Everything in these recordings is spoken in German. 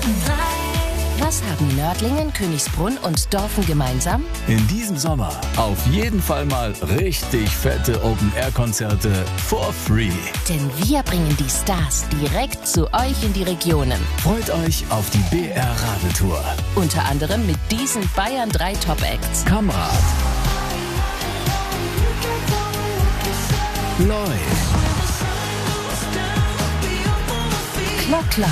Was haben Nördlingen, Königsbrunn und Dorfen gemeinsam? In diesem Sommer auf jeden Fall mal richtig fette Open-Air-Konzerte for free. Denn wir bringen die Stars direkt zu euch in die Regionen. Freut euch auf die BR-Radeltour. Unter anderem mit diesen Bayern 3 Top-Acts. Kamrat, Loi, Klock, Klock.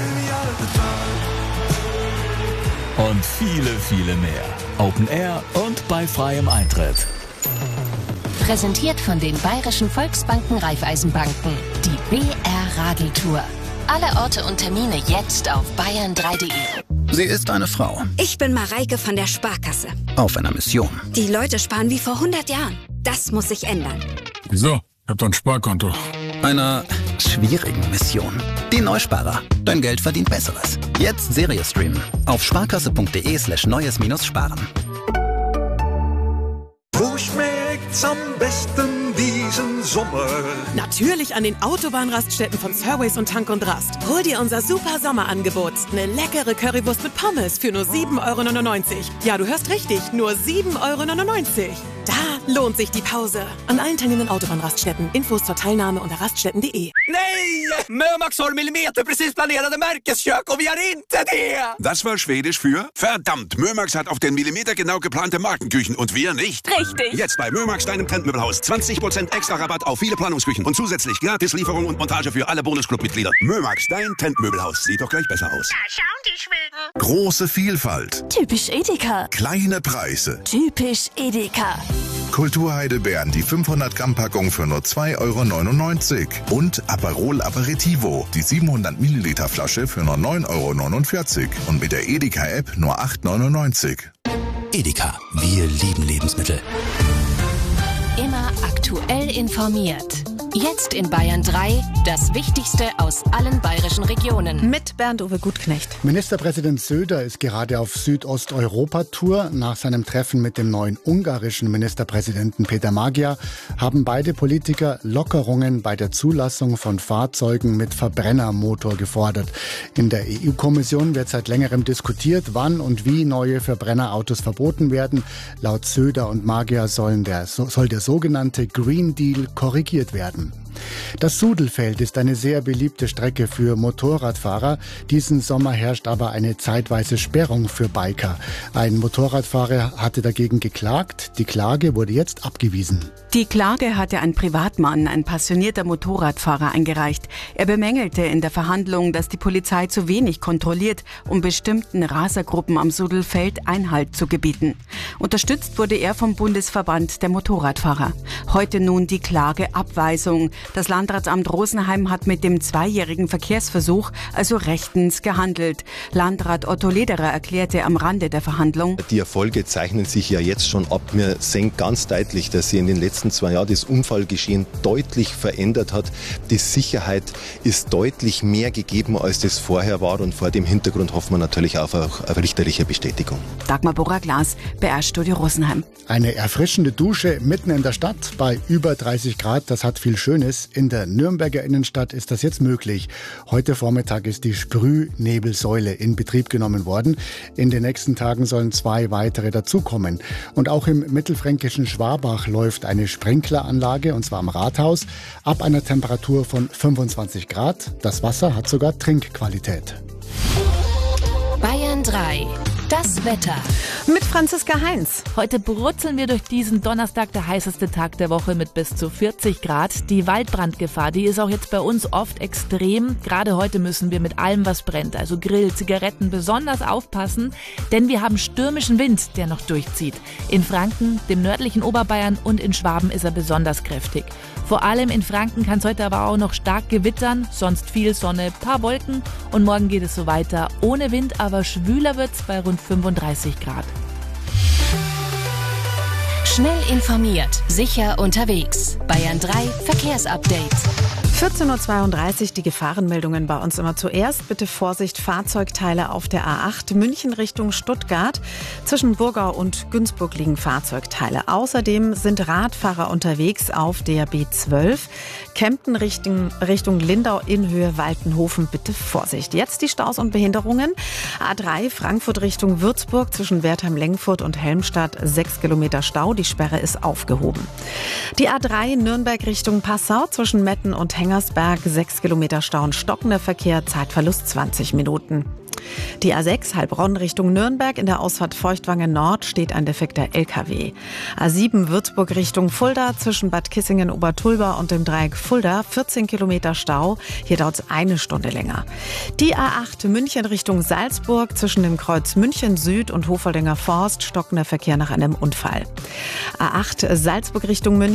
und viele, viele mehr. Open Air und bei freiem Eintritt. Präsentiert von den Bayerischen Volksbanken Raiffeisenbanken. Die BR Radeltour. Alle Orte und Termine jetzt auf bayern3.de. Sie ist eine Frau. Ich bin Mareike von der Sparkasse. Auf einer Mission. Die Leute sparen wie vor 100 Jahren. Das muss sich ändern. Wieso? Ich hab doch ein Sparkonto. Einer schwierigen Mission. Die Neusparer. Dein Geld verdient Besseres. Jetzt Serie streamen. Auf sparkasse.de/neues-sparen. Wo schmeckt's am besten diesen Sommer? Natürlich an den Autobahnraststätten von Surways und Tank und Rast. Hol dir unser super Sommerangebot. Eine leckere Currywurst mit Pommes für nur 7,99 €. Ja, du hörst richtig, nur 7,99 €. Da lohnt sich die Pause. An allen teilnehmenden Autobahnraststätten. Infos zur Teilnahme unter raststätten.de. Nej! Mömax har millimeterprecis planerade Märkeskök och vi har inte det! Das war Schwedisch für verdammt, Mömax hat auf den Millimeter genau geplante Markenküchen und wir nicht. Richtig. Jetzt bei Mömax, deinem Trendmöbelhaus. 20% extra Rabatt auf viele Planungsküchen und zusätzlich Gratislieferung und Montage für alle Bonusclub-Mitglieder. Mömax, dein Trendmöbelhaus. Sieht doch gleich besser aus. Da schauen die Schweden. Große Vielfalt. Typisch Edeka. Kleine Preise. Typisch Edeka. Kulturheidelbeeren, die 500-Gramm-Packung für nur 2,99 € und Aperol Aperitivo, die 700 Milliliter Flasche für nur 9,49 € und mit der Edeka-App nur 8,99 €. Edeka, wir lieben Lebensmittel. Immer aktuell informiert. Jetzt in Bayern 3, das Wichtigste aus allen bayerischen Regionen. Mit Bernd-Uwe Gutknecht. Ministerpräsident Söder ist gerade auf Südosteuropa-Tour. Nach seinem Treffen mit dem neuen ungarischen Ministerpräsidenten Peter Magyar haben beide Politiker Lockerungen bei der Zulassung von Fahrzeugen mit Verbrennermotor gefordert. In der EU-Kommission wird seit längerem diskutiert, wann und wie neue Verbrennerautos verboten werden. Laut Söder und Magyar soll der sogenannte Green Deal korrigiert werden. Das Sudelfeld ist eine sehr beliebte Strecke für Motorradfahrer. Diesen Sommer herrscht aber eine zeitweise Sperrung für Biker. Ein Motorradfahrer hatte dagegen geklagt. Die Klage wurde jetzt abgewiesen. Die Klage hatte ein Privatmann, ein passionierter Motorradfahrer, eingereicht. Er bemängelte in der Verhandlung, dass die Polizei zu wenig kontrolliert, um bestimmten Rasergruppen am Sudelfeld Einhalt zu gebieten. Unterstützt wurde er vom Bundesverband der Motorradfahrer. Heute nun die Klageabweisung. Das Landratsamt Rosenheim hat mit dem 2-jährigen Verkehrsversuch also rechtens gehandelt. Landrat Otto Lederer erklärte am Rande der Verhandlung: Die Erfolge zeichnen sich ja jetzt schon ab. Wir sehen ganz deutlich, dass sich in den letzten 2 Jahren das Unfallgeschehen deutlich verändert hat. Die Sicherheit ist deutlich mehr gegeben, als das vorher war. Und vor dem Hintergrund hoffen wir natürlich auf eine richterliche Bestätigung. Dagmar Borra-Glas, BR-Studio Rosenheim. Eine erfrischende Dusche mitten in der Stadt bei über 30 Grad, das hat viel Schönes. In der Nürnberger Innenstadt ist das jetzt möglich. Heute Vormittag ist die Sprühnebelsäule in Betrieb genommen worden. In den nächsten Tagen sollen 2 weitere dazukommen. Und auch im mittelfränkischen Schwabach läuft eine Sprinkleranlage, und zwar am Rathaus, ab einer Temperatur von 25 Grad. Das Wasser hat sogar Trinkqualität. Bayern 3. Das Wetter. Mit Franziska Heinz. Heute brutzeln wir durch diesen Donnerstag, der heißeste Tag der Woche mit bis zu 40 Grad. Die Waldbrandgefahr, die ist auch jetzt bei uns oft extrem. Gerade heute müssen wir mit allem, was brennt, also Grill, Zigaretten, besonders aufpassen, denn wir haben stürmischen Wind, der noch durchzieht. In Franken, dem nördlichen Oberbayern und in Schwaben ist er besonders kräftig. Vor allem in Franken kann es heute aber auch noch stark gewittern, sonst viel Sonne, paar Wolken und morgen geht es so weiter. Ohne Wind, aber schwüler wird's bei rund 35 Grad. Schnell informiert, sicher unterwegs. Bayern 3 Verkehrsupdate. 14.32 Uhr, die Gefahrenmeldungen bei uns immer zuerst. Bitte Vorsicht, Fahrzeugteile auf der A8 München Richtung Stuttgart. Zwischen Burgau und Günzburg liegen Fahrzeugteile. Außerdem sind Radfahrer unterwegs auf der B12. Kempten Richtung Lindau in Höhe Waltenhofen. Bitte Vorsicht. Jetzt die Staus und Behinderungen. A3 Frankfurt Richtung Würzburg zwischen Wertheim-Lengfurt und Helmstadt 6 Kilometer Stau. Die Sperre ist aufgehoben. Die A3 Nürnberg Richtung Passau zwischen Metten und Hengersberg 6 Kilometer Stau und stockender Verkehr. Zeitverlust 20 Minuten. Die A6 Heilbronn Richtung Nürnberg in der Ausfahrt Feuchtwangen Nord steht ein defekter LKW. A7 Würzburg Richtung Fulda zwischen Bad Kissingen-Obertulba und dem Dreieck Fulda 14 Kilometer Stau. Hier dauert es 1 Stunde länger. Die A8 München Richtung Salzburg zwischen dem Kreuz München Süd und Hofoldinger Forst stockender Verkehr nach einem Unfall. A8 Salzburg Richtung München